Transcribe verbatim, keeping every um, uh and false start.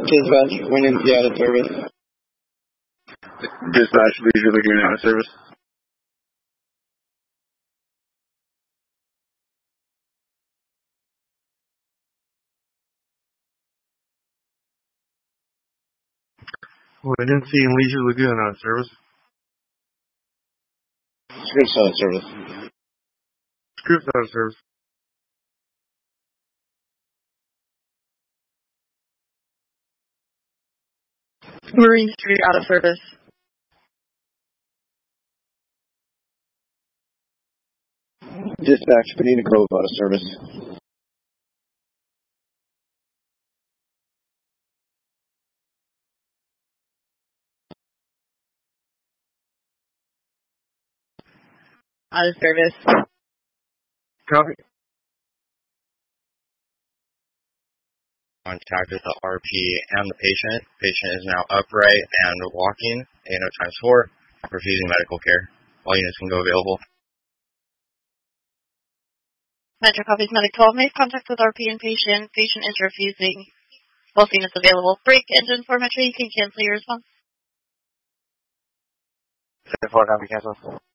Dispatch, when in the out of service. Dispatch, Leisure Lagoon out of service. Windy and Leisure Lagoon out of service. Scripps out of service. Scripps out of service. Marine Street out of service. Dispatch, Bonita Cove out of service. Out of service. Copy. Contacted the R P and the patient. Patient is now upright and walking. A N O times four. Refusing medical care. All units can go available. Metro copies medic twelve. Make contact with R P and patient. Patient is refusing. Both units available. Break engine for Metro. You can cancel your response. four, copy, cancel.